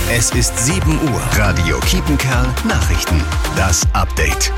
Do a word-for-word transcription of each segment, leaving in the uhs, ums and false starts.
Es ist sieben Uhr. Radio Kiepenkerl Nachrichten. Das Update.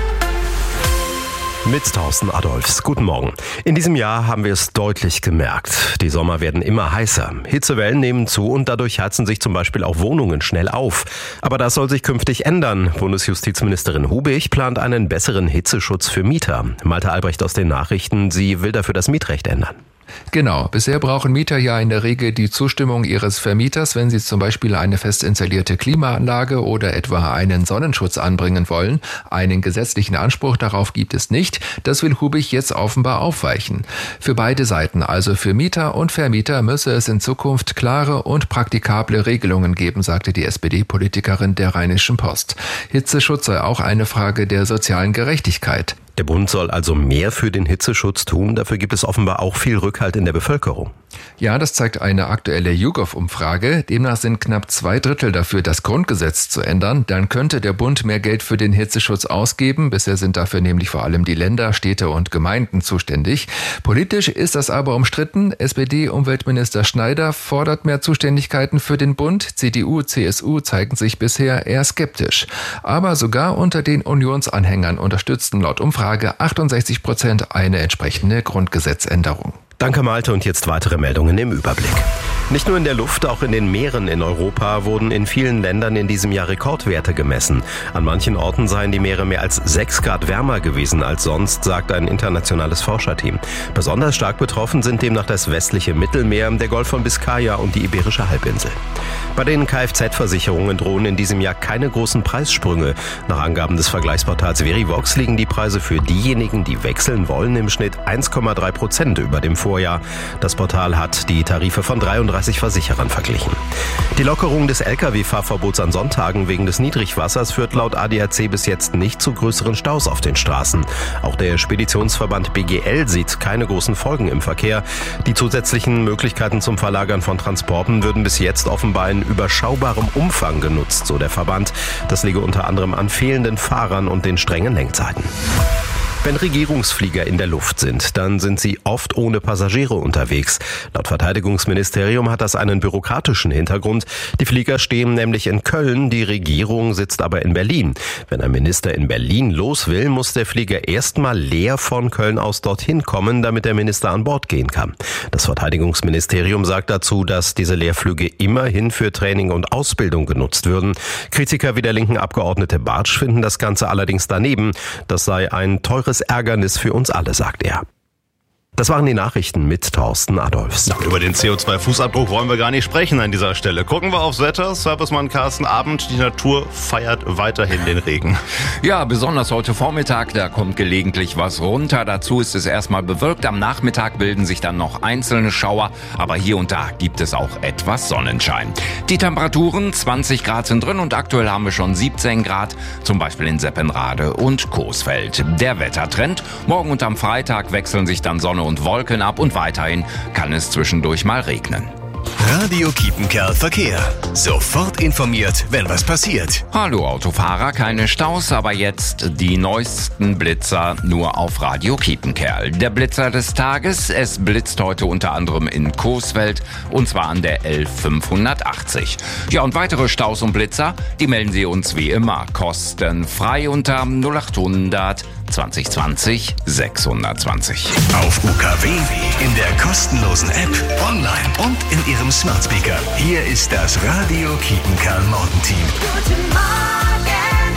Mit Thorsten Adolfs. Guten Morgen. In diesem Jahr haben wir es deutlich gemerkt. Die Sommer werden immer heißer. Hitzewellen nehmen zu und dadurch heizen sich zum Beispiel auch Wohnungen schnell auf. Aber das soll sich künftig ändern. Bundesjustizministerin Hubig plant einen besseren Hitzeschutz für Mieter. Malte Albrecht aus den Nachrichten. Sie will dafür das Mietrecht ändern. Genau. Bisher brauchen Mieter ja in der Regel die Zustimmung ihres Vermieters, wenn sie zum Beispiel eine fest installierte Klimaanlage oder etwa einen Sonnenschutz anbringen wollen. Einen gesetzlichen Anspruch darauf gibt es nicht. Das will Hubig jetzt offenbar aufweichen. Für beide Seiten, also für Mieter und Vermieter, müsse es in Zukunft klare und praktikable Regelungen geben, sagte die S P D-Politikerin der Rheinischen Post. Hitzeschutz sei auch eine Frage der sozialen Gerechtigkeit. Der Bund soll also mehr für den Hitzeschutz tun. Dafür gibt es offenbar auch viel Rückhalt in der Bevölkerung. Ja, das zeigt eine aktuelle YouGov-Umfrage. Demnach sind knapp zwei Drittel dafür, das Grundgesetz zu ändern. Dann könnte der Bund mehr Geld für den Hitzeschutz ausgeben. Bisher sind dafür nämlich vor allem die Länder, Städte und Gemeinden zuständig. Politisch ist das aber umstritten. S P D-Umweltminister Schneider fordert mehr Zuständigkeiten für den Bund. C D U, C S U zeigen sich bisher eher skeptisch. Aber sogar unter den Unionsanhängern unterstützten laut Umfrage achtundsechzig Prozent eine entsprechende Grundgesetzänderung. Danke Malte und jetzt weitere Meldungen im Überblick. Nicht nur in der Luft, auch in den Meeren in Europa wurden in vielen Ländern in diesem Jahr Rekordwerte gemessen. An manchen Orten seien die Meere mehr als sechs Grad wärmer gewesen als sonst, sagt ein internationales Forscherteam. Besonders stark betroffen sind demnach das westliche Mittelmeer, der Golf von Biskaya und die Iberische Halbinsel. Bei den Kfz-Versicherungen drohen in diesem Jahr keine großen Preissprünge. Nach Angaben des Vergleichsportals Verivox liegen die Preise für diejenigen, die wechseln wollen, im Schnitt eins Komma drei Prozent über dem Vorjahr. Das Portal hat die Tarife von dreiunddreißig Versicherern verglichen. Die Lockerung des L K W-Fahrverbots an Sonntagen wegen des Niedrigwassers führt laut A D A C bis jetzt nicht zu größeren Staus auf den Straßen. Auch der Speditionsverband B G L sieht keine großen Folgen im Verkehr. Die zusätzlichen Möglichkeiten zum Verlagern von Transporten würden bis jetzt offenbar in überschaubarem Umfang genutzt, so der Verband. Das liege unter anderem an fehlenden Fahrern und den strengen Lenkzeiten. Wenn Regierungsflieger in der Luft sind, dann sind sie oft ohne Passagiere unterwegs. Laut Verteidigungsministerium hat das einen bürokratischen Hintergrund. Die Flieger stehen nämlich in Köln, die Regierung sitzt aber in Berlin. Wenn ein Minister in Berlin los will, muss der Flieger erstmal leer von Köln aus dorthin kommen, damit der Minister an Bord gehen kann. Das Verteidigungsministerium sagt dazu, dass diese Leerflüge immerhin für Training und Ausbildung genutzt würden. Kritiker wie der linken Abgeordnete Bartsch finden das Ganze allerdings daneben. Das sei ein teures Ärgernis für uns alle, sagt er. Das waren die Nachrichten mit Thorsten Adolfs. Und über den C O zwei Fußabdruck wollen wir gar nicht sprechen an dieser Stelle. Gucken wir aufs Wetter. Servicemann Carsten Abend. Die Natur feiert weiterhin den Regen. Ja, besonders heute Vormittag, da kommt gelegentlich was runter. Dazu ist es erstmal bewölkt. Am Nachmittag bilden sich dann noch einzelne Schauer. Aber hier und da gibt es auch etwas Sonnenschein. Die Temperaturen zwanzig Grad sind drin und aktuell haben wir schon siebzehn Grad. Zum Beispiel in Seppenrade und Coesfeld. Der Wettertrend. Morgen und am Freitag wechseln sich dann Sonne und Wolken ab und weiterhin kann es zwischendurch mal regnen. Radio Kiepenkerl Verkehr. Sofort informiert, wenn was passiert. Hallo Autofahrer, keine Staus, aber jetzt die neuesten Blitzer nur auf Radio Kiepenkerl. Der Blitzer des Tages, es blitzt heute unter anderem in Coesfeld und zwar an der L fünfhundertachtzig. Ja, und weitere Staus und Blitzer, die melden Sie uns wie immer kostenfrei unter null achthundert zwanzig zwanzig sechshundertzwanzig. Auf U K W, in der kostenlosen App, online und in Ihrem Smart Speaker. Hier ist das Radio Kiepenkerl Morgenteam. Guten Morgen,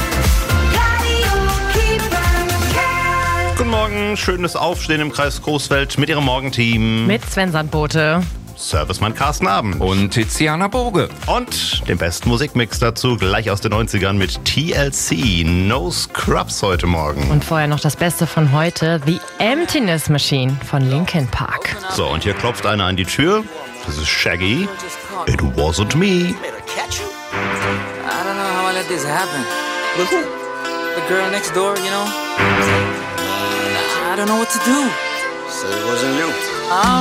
Radio Kiepenkerl. Guten Morgen, schönes Aufstehen im Kreis Coesfeld mit Ihrem Morgenteam. Mit Sven Sandbote. Servicemann Carsten Abend. Und Tiziana Boge. Und den besten Musikmix dazu gleich aus den neunzigern mit T L C, No Scrubs heute Morgen. Und vorher noch das Beste von heute, The Emptiness Machine von Linkin Park. So, und hier klopft einer an die Tür. Das ist Shaggy. It wasn't me. I don't know how I let this happen. With who? The girl next door, you know? I don't know what to do. So it wasn't you. I